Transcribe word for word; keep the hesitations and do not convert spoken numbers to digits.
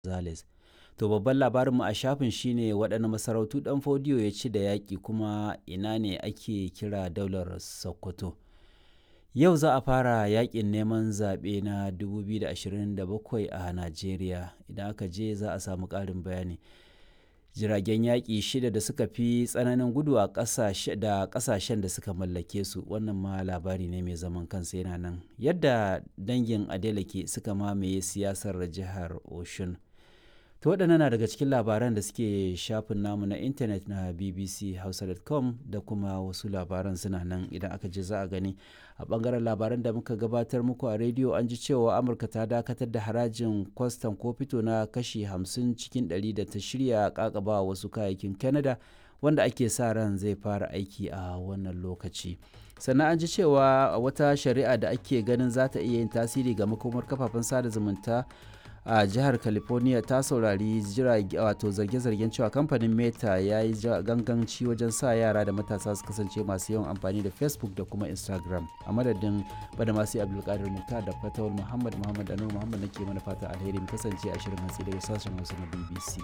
Gonzales. To babban labarinmu a shafin shine waɗanne masarautu ɗan Fodiyo ya ci da yaƙi kuma ina ne ake kira daular Sokoto. Yau za a fara yaƙin neman zaɓe na dubu biyu da ashirin da bakwai a Najeriya. Idan aka je za a samu ƙarin bayani. Jiragen yaƙi shida da suka fi tsananin gudu a ƙasashe da ƙasashen da suka mallake su, wannan ma labari ne mai zaman kansa yana nan. Yadda dangin Adeleke suka mamaye siyasar jihar Oshun. To waɗannan na daga cikin labaran da suke shafin namu na intanet na b b c hausa dot com da kuma wasu labaran suna nan idan aka je za a gani. A ɓangaren labaran da muka gabatar muku a rediyo an ji cewa Amurka ta dakatar da harajin kwastam ko fito na kashi hamsin cikin ɗari da ta shirya ƙaƙaba wasu kayayyakin Canada wanda ake sa ran zai fara aiki a wannan lokaci. Sannan an ji cewa wata shari'a da ake ganin za ta iya yin tasiri ga makomar kafafen sada zumunta a jihar California ta saurari wato zarge-zargen cewa kamfanin Meta ya yi ganganci wajen sa yara da matasa su kasance masu yawan amfani da Facebook da kuma Instagram. A madadin Badamasi Abdulkadir Muktar da Fatawul Muhammad Muhammad Anu Muhammad nake mana fata alheri mu kasance a shirin hantsi daga sashen Hausa na B B C.